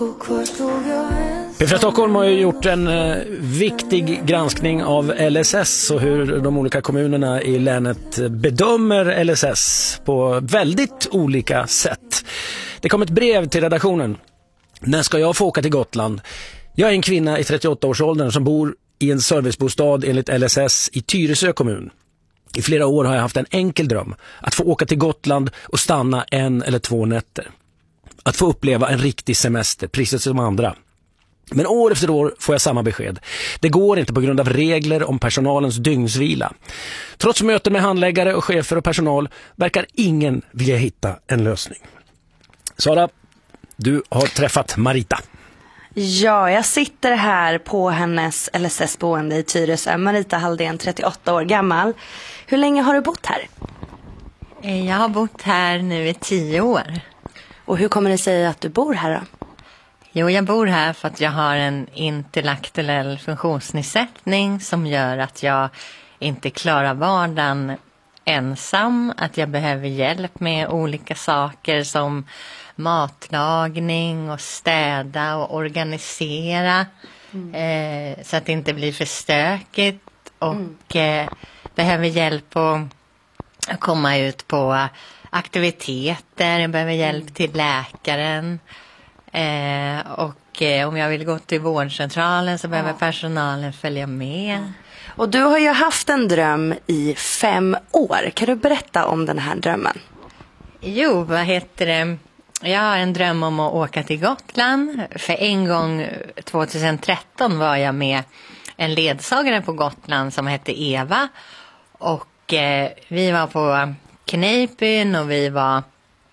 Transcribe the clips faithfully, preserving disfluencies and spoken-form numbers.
P fyra Stockholm har ju gjort en eh, viktig granskning av L S S och hur de olika kommunerna i länet bedömer L S S på väldigt olika sätt. Det kom ett brev till redaktionen. När ska jag få åka till Gotland? Jag är en kvinna i trettioåtta-årsåldern som bor i en servicebostad enligt L S S i Tyresö kommun. I flera år har jag haft en enkel dröm att få åka till Gotland och stanna en eller två nätter. Att få uppleva en riktig semester, precis som andra. Men år efter år får jag samma besked. Det går inte på grund av regler om personalens dygnsvila. Trots möten med handläggare och chefer och personal verkar ingen vilja hitta en lösning. Sara, du har träffat Marita. Ja, jag sitter här på hennes L S S-boende i Tyresö. Marita Halldén, trettioåtta år gammal. Hur länge har du bott här? Jag har bott här nu i tio år. Och hur kommer det sig att du bor här då? Jo, jag bor här för att jag har en intellektuell funktionsnedsättning som gör att jag inte klarar vardagen ensam. Att jag behöver hjälp med olika saker som matlagning och städa och organisera. Mm. Eh, så att det inte blir för stökigt. Och mm. eh, behöver hjälp att komma ut på aktiviteter. Jag behöver hjälp mm. till läkaren. Eh, och eh, om jag vill gå till vårdcentralen så behöver ja. personalen följa med. Mm. Och du har ju haft en dröm i fem år. Kan du berätta om den här drömmen? Jo, vad heter det? Jag har en dröm om att åka till Gotland. För en gång tjugohundratretton var jag med en ledsagare på Gotland som hette Eva. Och eh, vi var på Kneipen och vi var,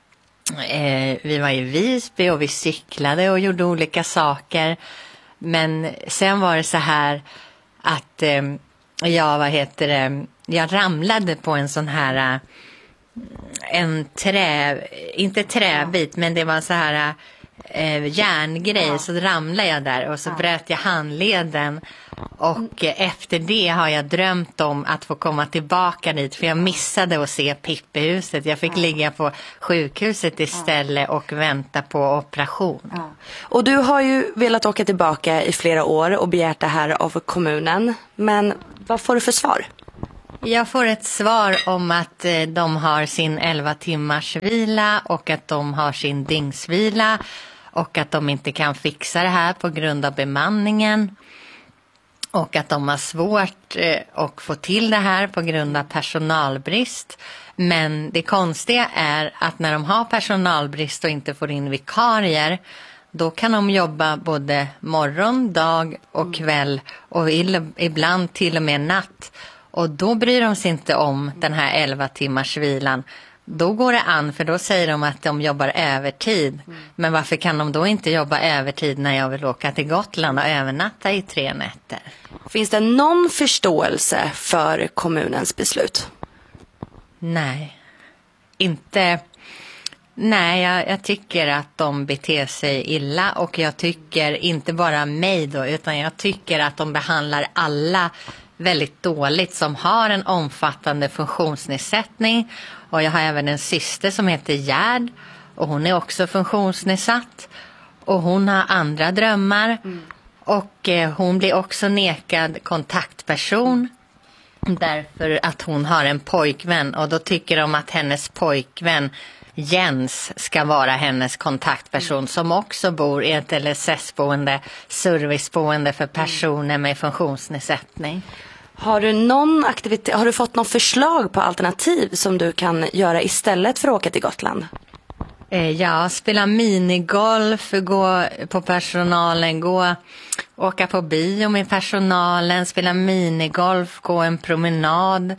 eh, vi var i Visby och vi cyklade och gjorde olika saker. Men sen var det så här att eh, jag, vad heter det, jag ramlade på en sån här en trä, inte träbit, men det var så här eh, järngrej, ja. Så ramlade jag där och så ja. bröt jag handleden. Och eh, efter det har jag drömt om att få komma tillbaka dit, för jag missade att se Pippihuset. Jag fick ja. ligga på sjukhuset istället och vänta på operation. Ja. Och du har ju velat åka tillbaka i flera år och begärt det här av kommunen, men vad får du för svar? Jag får ett svar om att de har sin elva timmars vila och att de har sin dygnsvila och att de inte kan fixa det här på grund av bemanningen och att de har svårt att få till det här på grund av personalbrist. Men det konstiga är att när de har personalbrist och inte får in vikarier, då kan de jobba både morgon, dag och kväll och ibland till och med natt. Och då bryr de sig inte om den här elva timmars vilan. Då går det an, för då säger de att de jobbar övertid. Mm. Men varför kan de då inte jobba övertid när jag vill åka till Gotland och övernatta i tre nätter? Finns det någon förståelse för kommunens beslut? Nej, inte. Nej, jag, jag tycker att de beter sig illa, och jag tycker inte bara mig då, utan jag tycker att de behandlar alla väldigt dåligt som har en omfattande funktionsnedsättning. Och jag har även en syster som heter Gerd, och hon är också funktionsnedsatt och hon har andra drömmar. Mm. Och eh, hon blir också nekad kontaktperson därför att hon har en pojkvän, och då tycker de att hennes pojkvän Jens ska vara hennes kontaktperson, som också bor i ett L S S-boende, serviceboende för personer med funktionsnedsättning. Har du någon aktivitet, har du fått någon förslag på alternativ som du kan göra istället för att åka till Gotland? Ja, spela minigolf, gå på personalen, gå åka på bio med personalen, spela minigolf, gå en promenad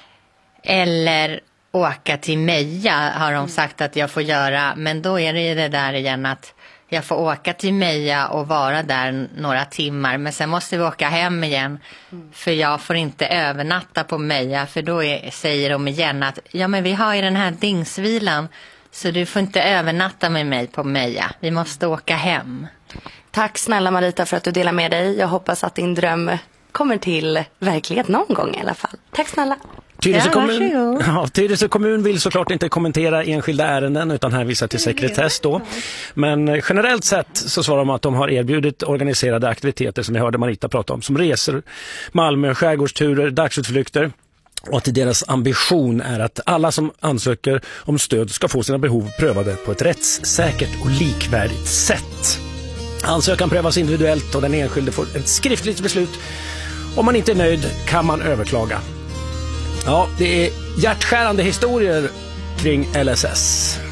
eller åka till Meja har de sagt att jag får göra. Men då är det ju det där igen att jag får åka till Meja och vara där några timmar. Men sen måste vi åka hem igen. Mm. För jag får inte övernatta på Meja. För då är, säger de igen att ja, men vi har ju den här dygnsvilan. Så du får inte övernatta med mig på Meja. Vi måste åka hem. Tack snälla Marita för att du delar med dig. Jag hoppas att din dröm kommer till verklighet någon gång i alla fall. Tack snälla. Tyresö Ja, kommun, varsågod. ja, Tyresö kommun vill såklart inte kommentera enskilda ärenden utan hänvisar till sekretess då. Men generellt sett så svarar de att de har erbjudit organiserade aktiviteter som jag hörde Marita prata om, som resor, Malmö, skärgårdsturer, dagsutflykter. Och att deras ambition är att alla som ansöker om stöd ska få sina behov prövade på ett rättssäkert och likvärdigt sätt. Ansökan prövas individuellt och den enskilde får ett skriftligt beslut. Om man inte är nöjd kan man överklaga. Ja, det är hjärtskärande historier kring L S S.